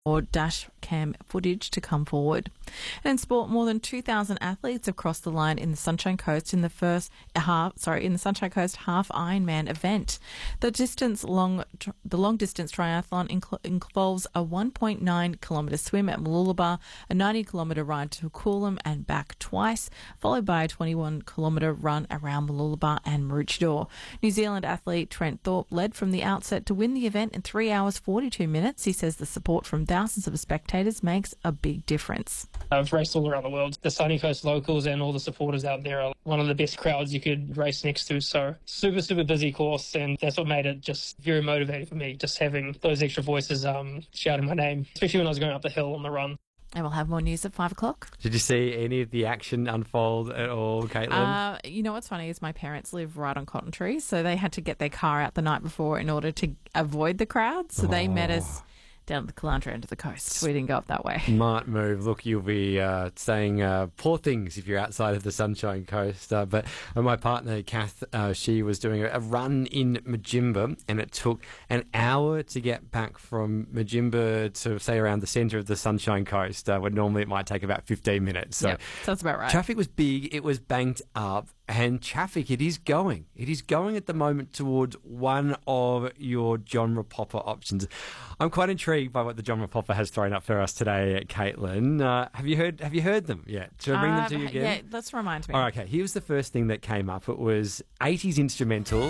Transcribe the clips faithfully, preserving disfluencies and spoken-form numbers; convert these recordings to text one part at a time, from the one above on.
or dash cam footage to come forward. And in sport, more than two thousand athletes have crossed the line in the Sunshine Coast in the first half, sorry, in the Sunshine Coast half Ironman event. The distance long, the long distance triathlon inc- involves a one point nine kilometre swim at Mooloolaba, a ninety kilometre ride to Coolum and back twice, followed by a twenty-one kilometre run around Mooloolaba and Maroochydore. New Zealand athlete Trent Thorpe led from the outset to win the event in three hours forty-two minutes. He says the support from thousands of spectators makes a big difference. I've raced all around the world. The Sunny Coast locals and all the supporters out there are one of the best crowds you could race next to. So super, super busy course, and that's what made it just very motivating for me, just having those extra voices um, shouting my name, especially when I was going up the hill on the run. And we'll have more news at five o'clock. Did you see any of the action unfold at all, Caitlin? Uh, you know what's funny is my parents live right on Cotton Tree, so they had to get their car out the night before in order to avoid the crowd. So oh. they met us down at the Caloundra end of the coast. We didn't go up that way. Smart move. Look, you'll be uh, saying uh, poor things if you're outside of the Sunshine Coast. Uh, but uh, my partner, Kath, uh, she was doing a, a run in Majimba, and it took an hour to get back from Majimba to, say, around the centre of the Sunshine Coast, uh, when normally it might take about fifteen minutes. So yep, sounds about right. Traffic was big. It was banked up. And traffic, it is going. It is going at the moment towards one of your genre popper options. I'm quite intrigued by what the genre popper has thrown up for us today, Caitlin. Uh, have you heard? Have you heard them yet? Should I bring uh, them to you again? Yeah, let's remind me. All right, okay. Here was the first thing that came up. It was eighties instrumental.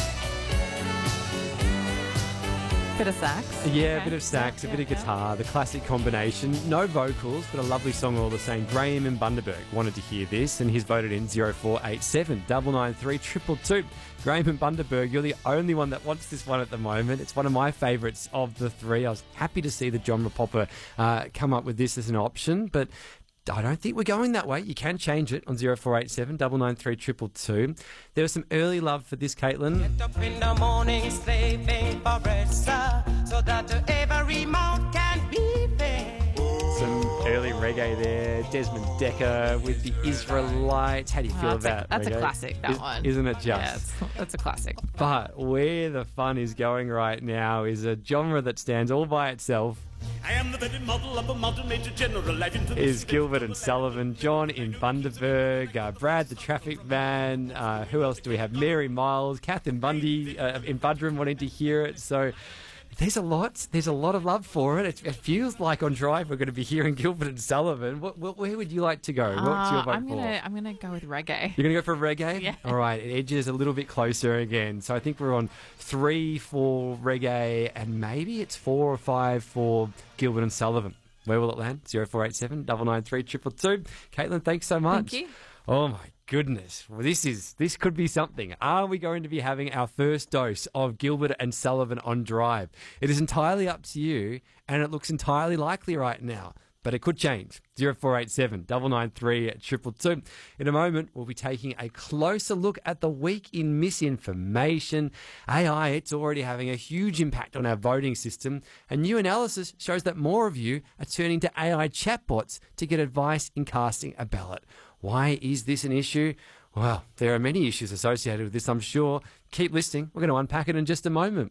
Bit of sax. Yeah, okay. a bit of sax, yeah, a bit yeah, of guitar, yeah. The classic combination. No vocals, but a lovely song all the same. Graham in Bundaberg wanted to hear this, and he's voted in zero four eight seven, nine nine three, two two two. Graham in Bundaberg, you're the only one that wants this one at the moment. It's one of my favourites of the three. I was happy to see the genre popper uh, come up with this as an option, but I don't think we're going that way. You can change it on zero four eight seven, nine nine three, two two two. There was some early love for this, Caitlin. Get up in the morning, slaving for bread, sir, so that every mouth can be fed. Some early reggae there. Desmond Decker with the Israelites. How do you feel oh, that's about a, That's reggae? a classic, that Is, one. Isn't it just? Yeah, it's, it's a classic. But where the fun is going right now is a genre that stands all by itself. I am the very model of a modern major general. Is Gilbert and Sullivan, John in Bundaberg, uh, Brad the traffic man, uh, who else do we have? Mary Miles, Catherine Bundy uh, in Budrum wanting to hear it. So there's a lot, there's a lot of love for it. It, it feels like on Drive we're going to be hearing Gilbert and Sullivan. What, what, where would you like to go? What's uh, your vote I'm gonna, for? I'm going to go with reggae. You're going to go for reggae? Yeah. All right, it edges a little bit closer again. So I think we're on three for reggae, and maybe it's four or five for Gilbert and Sullivan. Where will it land? zero four eight seven, nine nine three, two two two. Caitlin, thanks so much. Thank you. Oh, my goodness. Well, this is this could be something. Are we going to be having our first dose of Gilbert and Sullivan on Drive? It is entirely up to you, and it looks entirely likely right now. But it could change. zero four eight seven, nine nine three, two two two. In a moment, we'll be taking a closer look at the week in misinformation. A I, it's already having a huge impact on our voting system. A new analysis shows that more of you are turning to A I chatbots to get advice in casting a ballot. Why is this an issue? Well, there are many issues associated with this, I'm sure. Keep listening. We're going to unpack it in just a moment.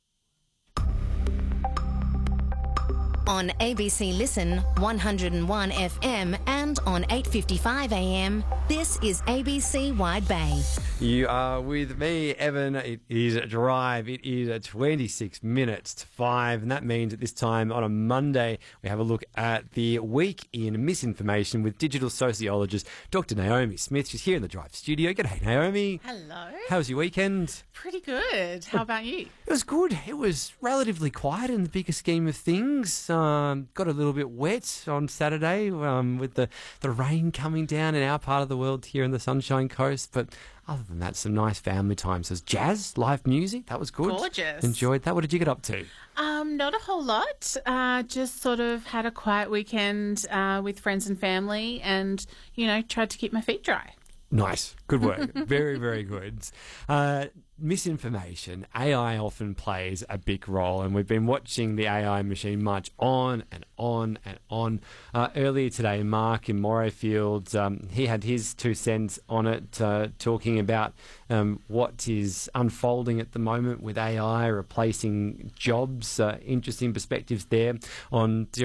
On A B C Listen, one oh one F M and on eight fifty-five A M, this is A B C Wide Bay. You are with me, Evan. It is Drive. It is twenty-six minutes to five, and that means at this time on a Monday, we have a look at the week in misinformation with digital sociologist Doctor Naomi Smith. She's here in the Drive studio. G'day, Naomi. Hello. How was your weekend? Pretty good. How about you? It was good. It was relatively quiet in the bigger scheme of things. Um, got a little bit wet on Saturday um, with the, the rain coming down in our part of the world here in the Sunshine Coast. But other than that, some nice family times. There's jazz, live music. That was good. Gorgeous. Enjoyed that. What did you get up to? Um, not a whole lot. Uh, just sort of had a quiet weekend uh, with friends and family and, you know, tried to keep my feet dry. Nice. Good work. Very, very good. Uh, misinformation, A I often plays a big role, and we've been watching the A I machine march on and on and on. Uh, earlier today, Mark in Morayfield, um, he had his two cents on it, uh, talking about um, what is unfolding at the moment with A I replacing jobs. Uh, interesting perspectives there on